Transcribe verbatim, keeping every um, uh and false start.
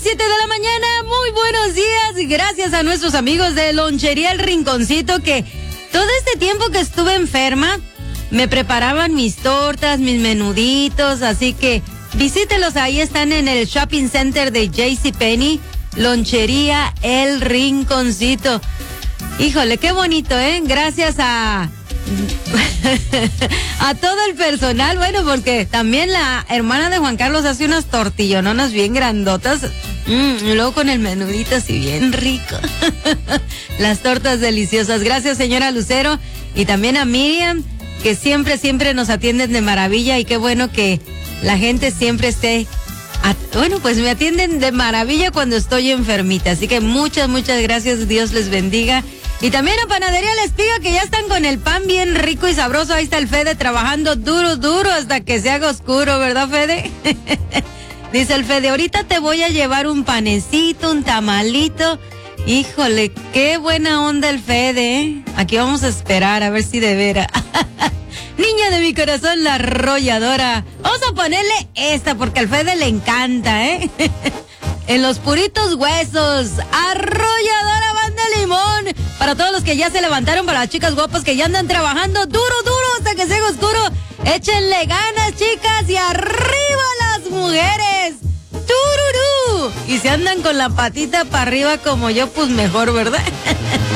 siete de la mañana, muy buenos días. Gracias a nuestros amigos de Lonchería El Rinconcito que todo este tiempo que estuve enferma me preparaban mis tortas, mis menuditos, así que visítelos, ahí están en el Shopping Center de JCPenney, Lonchería El Rinconcito. Híjole, qué bonito, ¿eh? Gracias a... a todo el personal, bueno, porque también la hermana de Juan Carlos hace unas tortillononas bien grandotas, mm, y luego con el menudito así bien rico. Las tortas deliciosas. Gracias, señora Lucero, y también a Miriam, que siempre, siempre nos atienden de maravilla, y qué bueno que la gente siempre esté, a, bueno, pues me atienden de maravilla cuando estoy enfermita, así que muchas, muchas gracias, Dios les bendiga. Y también a Panadería La Espiga, que ya están con el pan bien rico y sabroso. Ahí está el Fede trabajando duro, duro hasta que se haga oscuro, ¿verdad, Fede? Dice el Fede, ahorita te voy a llevar un panecito, un tamalito. Híjole, qué buena onda el Fede, ¿eh? Aquí vamos a esperar a ver si de veras. Niña de mi corazón, la arrolladora. Vamos a ponerle esta porque al Fede le encanta, ¿eh? En los puritos huesos, arrolladora banda limón. Para todos los que ya se levantaron, para las chicas guapas que ya andan trabajando duro, duro hasta que se haga oscuro. Échenle ganas, chicas, y arriba las mujeres. ¡Tururú! Y si andan con la patita para arriba como yo, pues mejor, ¿verdad?